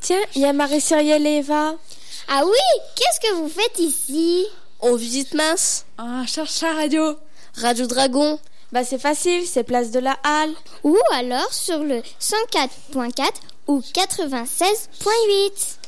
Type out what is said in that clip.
Tiens, il y a Marie-Cyrielle et Eva. Ah oui, qu'est-ce que vous faites ici? On visite Mince. Ah, cherche la radio. Radio Dragon. Bah c'est facile, c'est place de la Halle. Ou alors sur le 104.4 ou 96.8.